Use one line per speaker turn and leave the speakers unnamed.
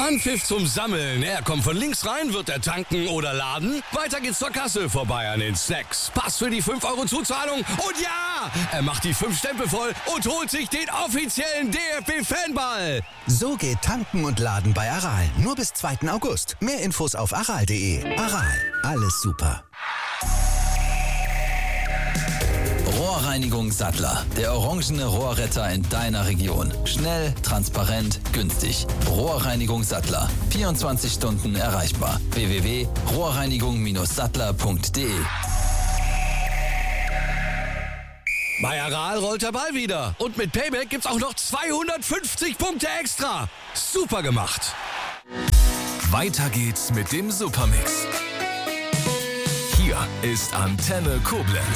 Anpfiff zum Sammeln. Er kommt von links rein, wird er tanken oder laden. Weiter geht's zur Kasse, vorbei an den Snacks. Pass für die 5 Euro Zuzahlung. Und ja, er macht die 5 Stempel voll und holt sich den offiziellen DFB-Fanball.
So geht Tanken und Laden bei Aral. Nur bis 2. August. Mehr Infos auf aral.de. Aral, alles super.
Rohrreinigung Sattler. Der orangene Rohrretter in deiner Region. Schnell, transparent, günstig. Rohrreinigung Sattler. 24 Stunden erreichbar. www.rohrreinigung-sattler.de.
Bei Aral rollt der Ball wieder. Und mit Payback gibt's auch noch 250 Punkte extra. Super gemacht.
Weiter geht's mit dem Supermix. Hier ist Antenne Koblenz.